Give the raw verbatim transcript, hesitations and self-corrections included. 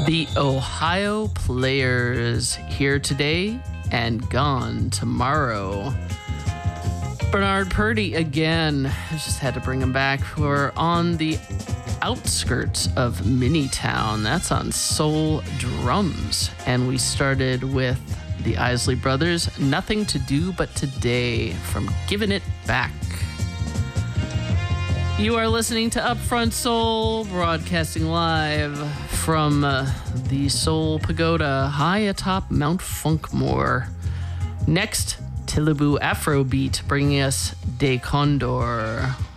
The Ohio Players, here today and gone tomorrow. Bernard Purdie again. I just had to bring him back. We're on the outskirts of Minitown. That's on Soul Drums. And we started with the Isley Brothers, Nothing to Do But Today, from Giving It Back. You are listening to Upfront Soul, broadcasting live from uh, the Soul Pagoda high atop Mount Funkmore. Next, Tilaboo Afrobeat bringing us De Condor.